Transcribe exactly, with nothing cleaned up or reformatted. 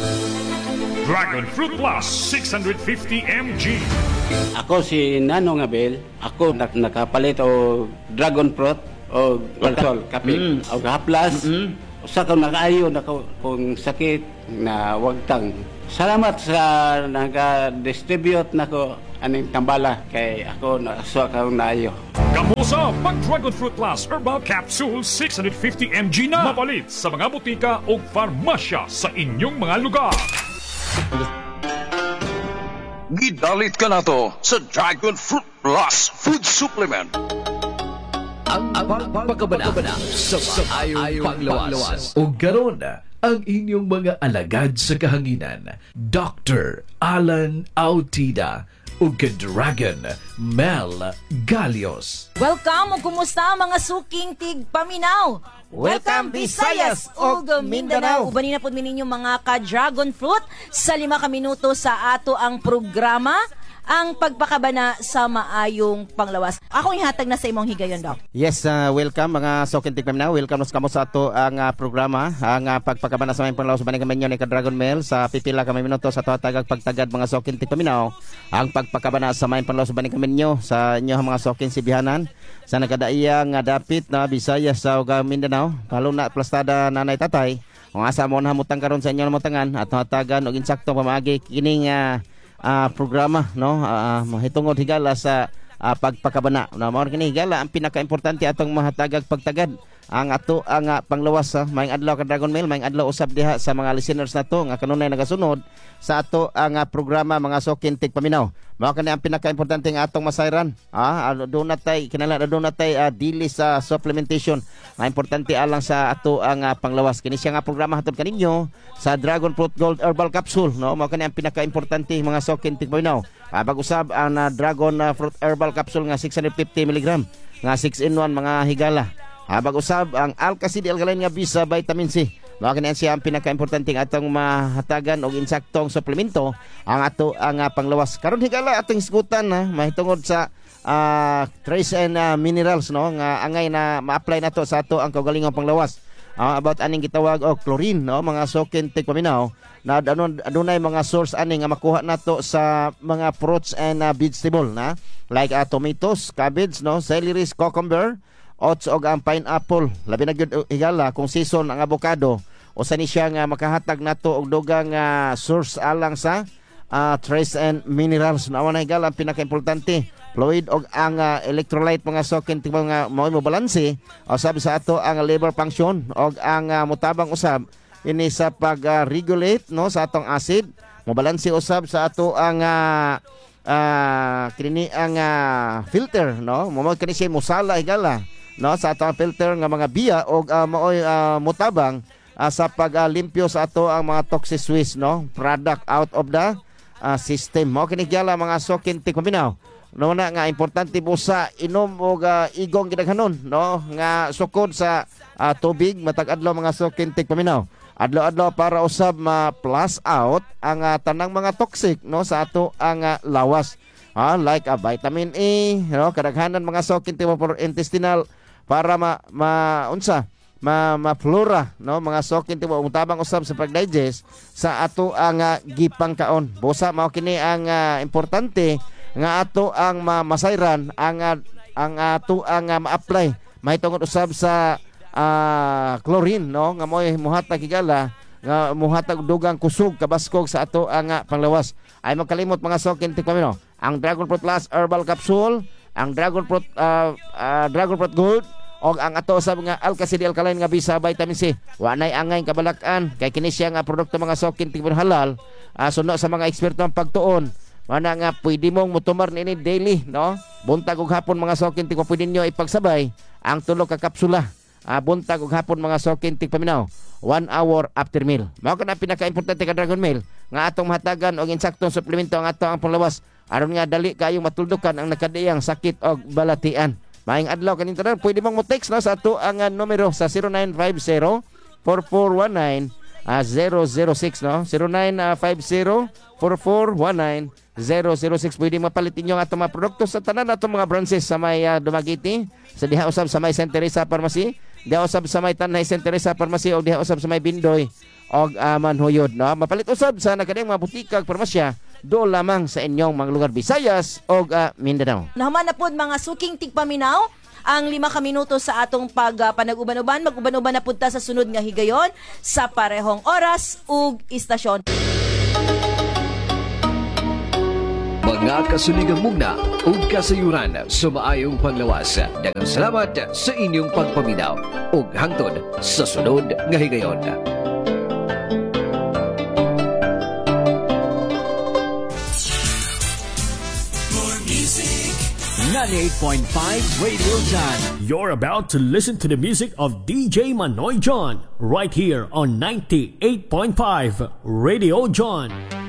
Dragon Fruit Plus six hundred fifty milligrams. Ako si Nanong Abel. Ako nak nakapalit o dragon fruit o alcohol, kape. Mm. O haplas. Mm-hmm. Usa ka nakaayo na ko kung sakit na wagtang. Salamat sa naga-distribute nako aning tambala kay ako nakasuwa ka naayo. Kamusa pag Dragon Fruit Plus Herbal Capsule six hundred fifty milligrams na mapalit sa mga butika o farmasya sa inyong mga lugar. Gidalit ka na to sa Dragon Fruit Plus Food Supplement. Ang pagpakabana sa maayong panglawas. O garon ang inyong mga alagad sa kahanginan, Doctor Alan Autida o Dragon Mel Galios. Welcome o kumusta mga suking tig paminaw. Welcome Visayas ug Mindanao. Ubanin na po ninyo mga ka-dragon fruit sa lima ka minuto sa ato ang programa, ang pagpakabana sa maayong panglawas. Ako ihatag na sa imong higayon, Doc. Yes, uh, welcome mga sokin tigpaminaw. Welcome nos kamo sa ato ang uh, programa, ang uh, pagpakabana sa maayong panglawas banig kami ni ka-Dragon Mel sa pipila ka minuto sa ato tagag pagtagad mga sokin tigpaminaw. Ang pagpakabana sa maayong panglawas banig kami sa inyo mga sokin sibihanan sa nagadaiyang nga dapit na Visayas sa ug Mindanao, lalo na plastada nanay tatay. Kung asa mo na hamutang karon sa inyo namutangan at hatagan og insakto pamaagi kining uh, uh, programa no uh, mahitungod higala sa uh, pagpakabana. Na mao kini higala ang pinakaimportante atong mahatagag pagtagad ang ato ang uh, panglawas uh, maayong adlaw ka Dragon Mail, maayong adlaw usab diha sa mga listeners nato nga kanunay nagasunod sa ato ang uh, programa mga sokin tigpaminaw. Mao kani ang pinakaimportante nga atong masayran. Ah, do natay kinala do natay uh, dili sa supplementation. Nga importante alang sa ato ang uh, panglawas. Kini siya nga programa hatod kaninyo sa Dragon Fruit Gold Herbal Capsule, no? Mao kani ang pinakaimportante mga sokin tigpaminaw. Ah, bag-usab ang uh, Dragon uh, Fruit Herbal Capsule nga six hundred fifty milligrams nga six in one mga higala. Habang usab ang Alkacid Alkaline nga bisa vitamin C. Mao kini siya ang pinakaimportante atong mahatagan og insaktong suplemento ang ato ang uh, panglawas. Karon higala atong isgutan na mahitungod sa uh, trace and uh, minerals no nga angay na ma-apply nato sa ato ang kaugalingong panglawas. Uh, about aning gitawag og chlorine no mga sokin tigpaminaw na ano adunay mga source ani nga makuha nato sa mga fruits and uh, vegetable na like uh, tomatoes, cabbage no, celery, cucumber, oats og ang pineapple. Labi na gyud higala kung season ang avocado o sa ni siya nga makahatag nato og dugang uh, source alang sa uh, trace and minerals. Nawa na higala ang pinakaimportante fluid og ang uh, electrolyte mga sokin tigba nga mao mo balanse usab sa ato ang liver function og ang uh, mutabang usab ini sa pag-regulate uh, no sa atong acid mo balanse usab sa ato ang uh, uh, kini ang uh, filter no mo kani siya musala higala no sa ato ang filter nga mga biya og uh, maoy uh, mutabang uh, sa paglimpyo uh, sa ato ang mga toxic waste no product out of the uh, system. Mao kini gyala mga sokin tigpaminaw. No na nga importante po sa inom og uh, igong gidaghanon no nga sukod sa uh, tubig matag adlaw mga sokin tigpaminaw. Adlaw-adlaw para usab ma-plus out ang uh, tanang mga toxic no sa ato ang uh, lawas. Ah, like a uh, vitamin A, no kadaghanan mga sokin tigpaminaw intestinal para ma, ma unsa ma ma-flora no mga sokin tibo mutabang usab sa pag-digest sa ato ang uh, gipangkaon. Busa mao kini ang uh, importante nga ato ang ma masayran ang uh, ang ato ang uh, ma-apply mahitungod usab sa uh, chlorine no nga moy muhatag higala nga muhatag dugang kusog kabaskog sa ato ang uh, panglawas. Ay magkalimot mga sokin tigpaminaw ang Dragon Fruit Plus Herbal Capsule, ang Dragon Fruit uh, uh, Dragon Fruit Gold og ang ato sa mga Alkacid Alkaline nga bisa vitamin C. Wa nay angay kabalakan kay kini siya nga produkto mga sokin tigpon halal uh, suno sa mga eksperto ang pagtuon. Mana nga pwede mong mutumar nini daily no. Buntag ug hapon mga sokin tigpon pwede niyo ipagsabay ang tulo ka kapsula. Uh, buntag ug hapon mga sokin tigpaminaw one hour after meal. Mao kana pinaka-importante ka Dragon Mail nga atong mahatagan og insaktong suplemento ang ato ang panglawas aron nga dali kayo matuldukan ang nakadiyang sakit og balatian. Maayong adlaw kaning tanan pwede mong mo-text no sa ato ang uh, numero sa zero nine five zero four four one nine zero zero six no zero nine five zero four four one nine zero zero six. Pwede mapalit inyo ang atong mga produkto sa tanan atong mga branches sa may uh, Dumaguete, sa diha usab sa may Saint Teresa Pharmacy, diha usab sa may Tanay Saint Teresa Pharmacy o diha usab sa may Bindoy og uh, manhuyod, no? Mapalit usab sa nagkadayang mga butika ug parmasya do lamang sa inyong mga lugar Visayas o uh, Mindanao. Nahaman na po mga suking tigpaminaw ang lima ka minuto sa atong pag uh, panag-uban-uban. Mag-uban-uban na punta sa sunod nga higayon sa parehong oras ug istasyon. Mga kasuligang mugna ug kasayuran sa maayong panglawas. Daghang salamat sa inyong pagpaminaw ug hangtod sa sunod nga higayon. ninety-eight point five Radio John. You're about to listen to the music of D J Manoy John right here on ninety-eight point five Radio John.